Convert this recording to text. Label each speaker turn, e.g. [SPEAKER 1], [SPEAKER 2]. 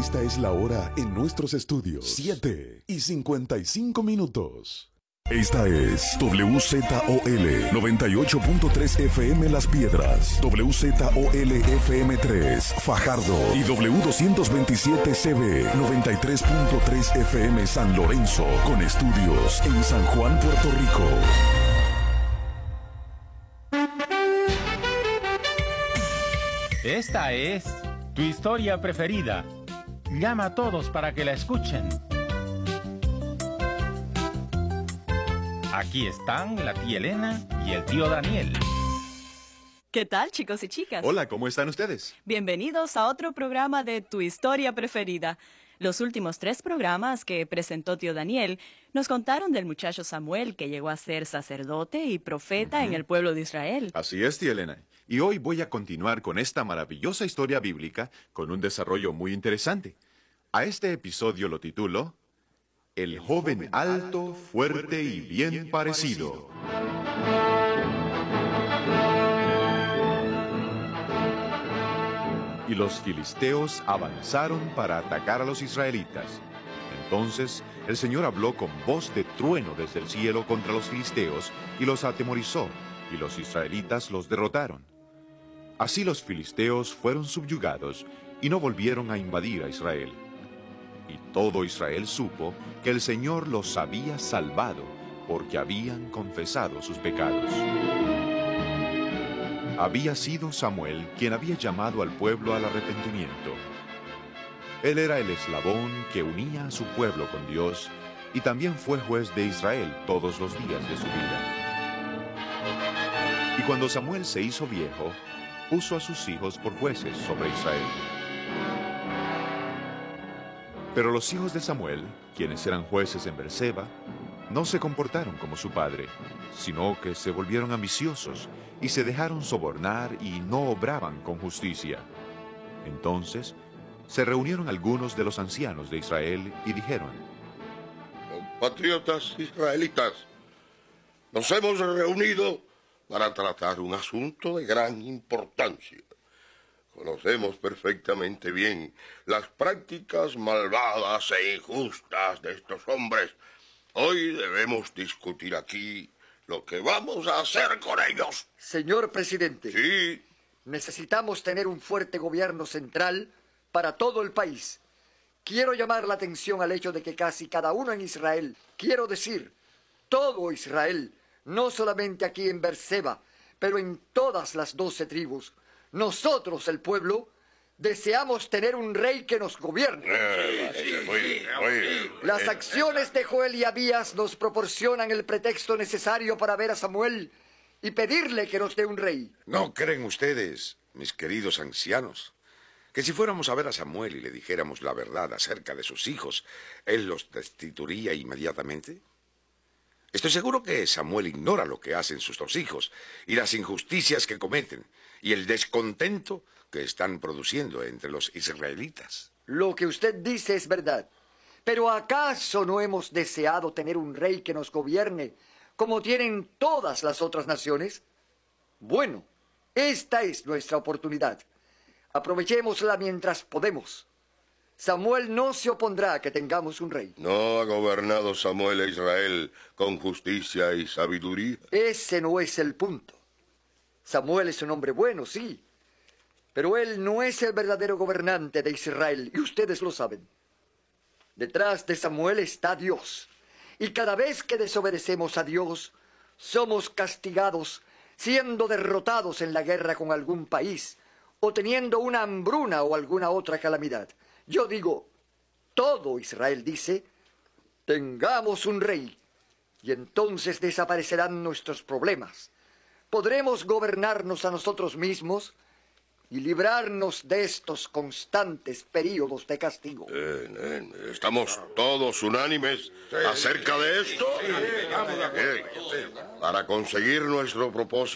[SPEAKER 1] Esta es la hora en nuestros estudios. 7:55. Esta es WZOL 98.3 FM Las Piedras, WZOL FM 3 Fajardo y W227 CB 93.3 FM San Lorenzo, con estudios en San Juan, Puerto Rico.
[SPEAKER 2] Esta es tu historia preferida. Llama a todos para que la escuchen. Aquí están la tía Elena y el tío Daniel.
[SPEAKER 3] ¿Qué tal, chicos y chicas?
[SPEAKER 4] Hola, ¿cómo están ustedes?
[SPEAKER 3] Bienvenidos a otro programa de Tu Historia Preferida. Los últimos 3 programas que presentó tío Daniel nos contaron del muchacho Samuel, que llegó a ser sacerdote y profeta en el pueblo de Israel.
[SPEAKER 4] Así es, tía Elena. Y hoy voy a continuar con esta maravillosa historia bíblica con un desarrollo muy interesante. A este episodio lo titulo El joven alto, fuerte y bien parecido. Y los filisteos avanzaron para atacar a los israelitas. Entonces el Señor habló con voz de trueno desde el cielo contra los filisteos y los atemorizó, y los israelitas los derrotaron. Así los filisteos fueron subyugados y no volvieron a invadir a Israel. Y todo Israel supo que el Señor los había salvado porque habían confesado sus pecados. Había sido Samuel quien había llamado al pueblo al arrepentimiento. Él era el eslabón que unía a su pueblo con Dios y también fue juez de Israel todos los días de su vida. Y cuando Samuel se hizo viejo, puso a sus hijos por jueces sobre Israel. Pero los hijos de Samuel, quienes eran jueces en Berseba, no se comportaron como su padre, sino que se volvieron ambiciosos y se dejaron sobornar y no obraban con justicia. Entonces se reunieron algunos de los ancianos de Israel y dijeron:
[SPEAKER 5] Compatriotas israelitas, nos hemos reunido para tratar un asunto de gran importancia. Conocemos perfectamente bien las prácticas malvadas e injustas de estos hombres. Hoy debemos discutir aquí lo que vamos a hacer con ellos.
[SPEAKER 6] Señor presidente.
[SPEAKER 5] Sí.
[SPEAKER 6] Necesitamos tener un fuerte gobierno central para todo el país. Quiero llamar la atención al hecho de que casi cada uno en Israel, quiero decir, todo Israel, no solamente aquí en Berseba, pero en todas las 12 tribus, nosotros, el pueblo, deseamos tener un rey que nos gobierne.
[SPEAKER 5] Muy bien.
[SPEAKER 6] Las acciones de Joel y Abías nos proporcionan el pretexto necesario para ver a Samuel y pedirle que nos dé un rey.
[SPEAKER 7] ¿No creen ustedes, mis queridos ancianos, que si fuéramos a ver a Samuel y le dijéramos la verdad acerca de sus hijos, él los destituiría inmediatamente? Estoy seguro que Samuel ignora lo que hacen sus 2 hijos y las injusticias que cometen y el descontento que están produciendo entre los israelitas.
[SPEAKER 6] Lo que usted dice es verdad. Pero ¿acaso no hemos deseado tener un rey que nos gobierne como tienen todas las otras naciones? Bueno, esta es nuestra oportunidad. Aprovechémosla mientras podemos. Samuel no se opondrá a que tengamos un rey.
[SPEAKER 5] ¿No ha gobernado Samuel a Israel con justicia y sabiduría?
[SPEAKER 6] Ese no es el punto. Samuel es un hombre bueno, sí, pero él no es el verdadero gobernante de Israel, y ustedes lo saben. Detrás de Samuel está Dios, y cada vez que desobedecemos a Dios, somos castigados, siendo derrotados en la guerra con algún país, o teniendo una hambruna o alguna otra calamidad. Yo digo, todo Israel dice, tengamos un rey, y entonces desaparecerán nuestros problemas. Podremos gobernarnos a nosotros mismos y librarnos de estos constantes períodos de castigo.
[SPEAKER 5] ¿Estamos todos unánimes acerca de esto? Para conseguir nuestro propósito